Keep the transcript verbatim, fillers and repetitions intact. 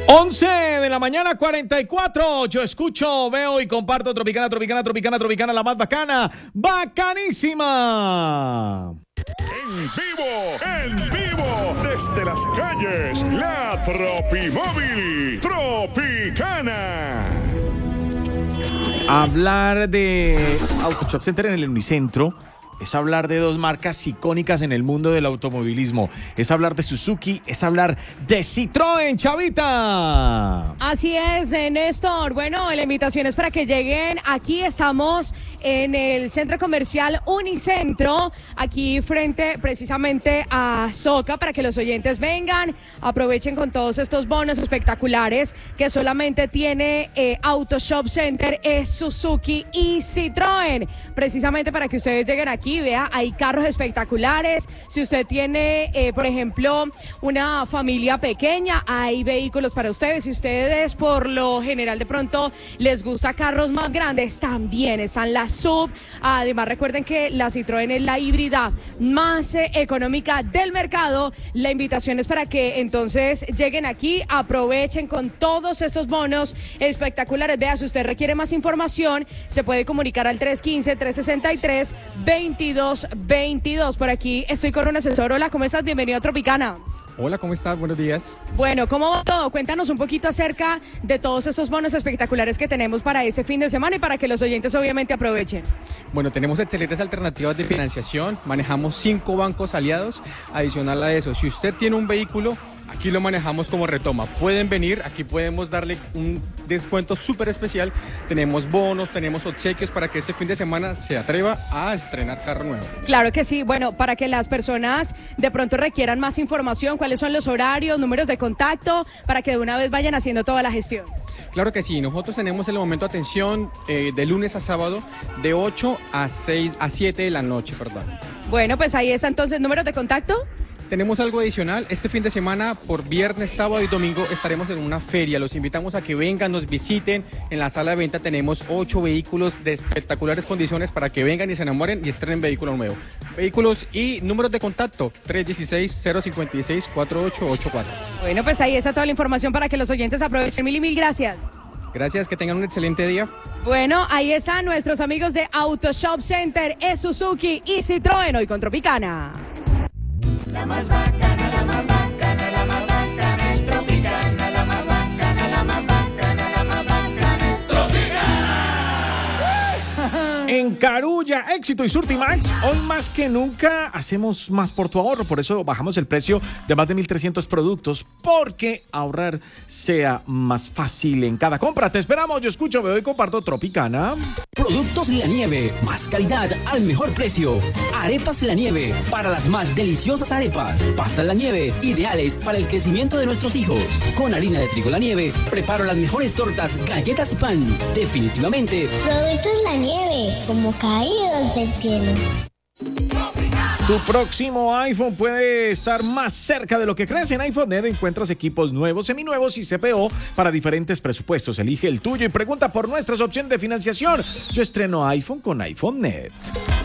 once de la mañana, cuarenta y cuatro. Yo escucho, veo y comparto Tropicana, Tropicana, Tropicana, Tropicana, la más bacana, bacanísima. En vivo, en vivo, desde las calles, la Tropimóvil Tropicana. Hablar de Auto Shop Center en el Unicentro es hablar de dos marcas icónicas en el mundo del automovilismo. Es hablar de Suzuki, es hablar de Citroën, Chavita. Así es, Néstor. Bueno, la invitación es para que lleguen. Aquí estamos en el centro comercial Unicentro, aquí frente precisamente a Soca, para que los oyentes vengan, aprovechen con todos estos bonos espectaculares que solamente tiene eh, Auto Shop Center, es Suzuki y Citroën. Precisamente para que ustedes lleguen aquí. Aquí, vea, hay carros espectaculares. Si usted tiene, eh, por ejemplo, una familia pequeña, hay vehículos para ustedes. Si ustedes, por lo general, de pronto les gusta carros más grandes, también están las sub. Además, recuerden que la Citroën es la híbrida más eh, económica del mercado. La invitación es para que entonces lleguen aquí, aprovechen con todos estos bonos espectaculares. Vea, si usted requiere más información, se puede comunicar al tres uno cinco, tres seis tres, veintidós veintidós. Por aquí estoy con un asesor. Hola, ¿cómo estás? Bienvenido a Tropicana. Hola, ¿cómo estás? Buenos días. Bueno, ¿cómo va todo? Cuéntanos un poquito acerca de todos estos bonos espectaculares que tenemos para ese fin de semana y para que los oyentes obviamente aprovechen. Bueno, tenemos excelentes alternativas de financiación. Manejamos cinco bancos aliados. Adicional a eso, si usted tiene un vehículo, aquí lo manejamos como retoma. Pueden venir, aquí podemos darle un descuento súper especial. Tenemos bonos, tenemos obsequios para que este fin de semana se atreva a estrenar carro nuevo. Claro que sí. Bueno, para que las personas de pronto requieran más información, cuáles son los horarios, números de contacto, para que de una vez vayan haciendo toda la gestión. Claro que sí, nosotros tenemos el momento de atención eh, de lunes a sábado de ocho a seis a siete de la noche, perdón. Bueno, pues ahí está entonces, ¿números de contacto? Tenemos algo adicional. Este fin de semana, por viernes, sábado y domingo, estaremos en una feria. Los invitamos a que vengan, nos visiten. En la sala de venta tenemos ocho vehículos de espectaculares condiciones para que vengan y se enamoren y estrenen vehículo nuevo. Vehículos y números de contacto, tres uno seis, cero cinco seis, cuatro ocho ocho cuatro. Bueno, pues ahí está toda la información para que los oyentes aprovechen. Mil y mil gracias. Gracias, que tengan un excelente día. Bueno, ahí están nuestros amigos de Auto Shop Center, es Suzuki y Citroën, hoy con Tropicana. La más bacana, la más bacana, la más bacana es Tropicana, la más bacana, la más bacana, la más bacana es Tropicana. En Carulla, Éxito y Surtimax, hoy más que nunca hacemos más por tu ahorro. Por eso bajamos el precio de más de mil trescientos productos, porque ahorrar sea más fácil en cada compra. Te esperamos, yo escucho, veo y comparto Tropicana. Productos La Nieve, más calidad al mejor precio. Arepas La Nieve, para las más deliciosas arepas. Pastas La Nieve, ideales para el crecimiento de nuestros hijos. Con harina de trigo La Nieve, preparo las mejores tortas, galletas y pan. Definitivamente, Productos La Nieve, como caídos del cielo. Tu próximo iPhone puede estar más cerca de lo que crees. En iPhone Net encuentras equipos nuevos, seminuevos y C P O para diferentes presupuestos. Elige el tuyo y pregunta por nuestras opciones de financiación. Yo estreno iPhone con iPhone Net.